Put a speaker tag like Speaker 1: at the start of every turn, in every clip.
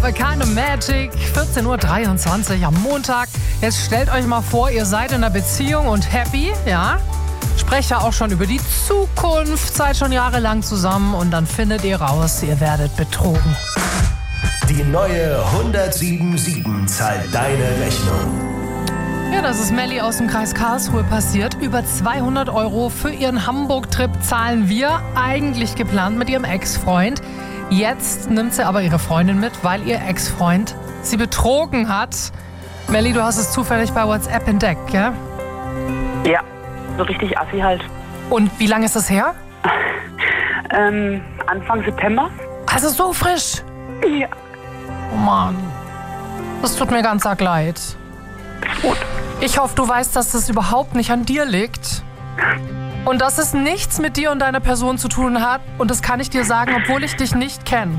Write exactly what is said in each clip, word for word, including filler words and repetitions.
Speaker 1: Kind of Magic, vierzehn Uhr dreiundzwanzig am Montag. Jetzt stellt euch mal vor, ihr seid in einer Beziehung und happy, ja? Sprecht ja auch schon über die Zukunft, seid schon jahrelang zusammen und dann findet ihr raus, ihr werdet betrogen.
Speaker 2: Die neue hundertsieben sieben zahlt deine Rechnung.
Speaker 1: Ja, das ist Melli aus dem Kreis Karlsruhe passiert. Über zweihundert Euro für ihren Hamburg-Trip zahlen wir, eigentlich geplant mit ihrem Ex-Freund. Jetzt nimmt sie aber ihre Freundin mit, weil ihr Ex-Freund sie betrogen hat. Melli, du hast es zufällig bei WhatsApp entdeckt, gell?
Speaker 3: Ja, so richtig assi halt.
Speaker 1: Und wie lange ist das her?
Speaker 3: Ähm, Anfang September.
Speaker 1: Also so frisch?
Speaker 3: Ja.
Speaker 1: Oh Mann, das tut mir ganz arg leid.
Speaker 3: Gut.
Speaker 1: Ich hoffe, du weißt, dass das überhaupt nicht an dir liegt. Und dass es nichts mit dir und deiner Person zu tun hat. Und das kann ich dir sagen, obwohl ich dich nicht kenne.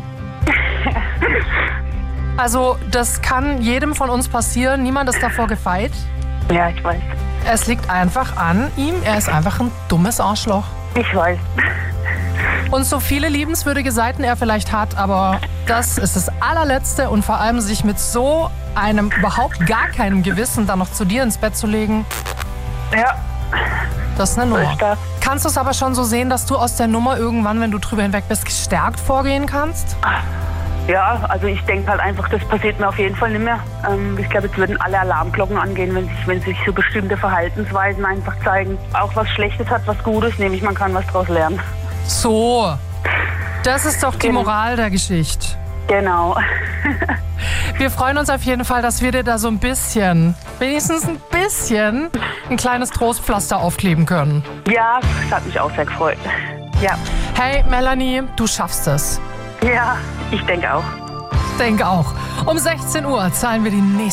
Speaker 1: Also, das kann jedem von uns passieren. Niemand ist davor gefeit.
Speaker 3: Ja, ich weiß.
Speaker 1: Es liegt einfach an ihm. Er ist einfach ein dummes Arschloch.
Speaker 3: Ich weiß.
Speaker 1: Und so viele liebenswürdige Seiten er vielleicht hat, aber das ist das allerletzte. Und vor allem sich mit so einem überhaupt gar keinem Gewissen dann noch zu dir ins Bett zu legen.
Speaker 3: Ja.
Speaker 1: Das ist eine Nummer.
Speaker 3: Ist das.
Speaker 1: Kannst du es aber schon so sehen, dass du aus der Nummer irgendwann, wenn du drüber hinweg bist, gestärkt vorgehen kannst?
Speaker 3: Ja, also ich denke halt einfach, das passiert mir auf jeden Fall nicht mehr. Ähm, ich glaube, jetzt würden alle Alarmglocken angehen, wenn sich, wenn sich so bestimmte Verhaltensweisen einfach zeigen. Auch was Schlechtes hat was Gutes, nämlich man kann was draus lernen.
Speaker 1: So, das ist doch die Moral der Geschichte.
Speaker 3: Genau.
Speaker 1: Wir freuen uns auf jeden Fall, dass wir dir da so ein bisschen, wenigstens ein bisschen, ein kleines Trostpflaster aufkleben können.
Speaker 3: Ja, das hat mich auch sehr gefreut. Ja.
Speaker 1: Hey, Melanie, du schaffst es.
Speaker 3: Ja, ich denke auch.
Speaker 1: Ich denke auch. Um sechzehn Uhr zahlen wir die nächste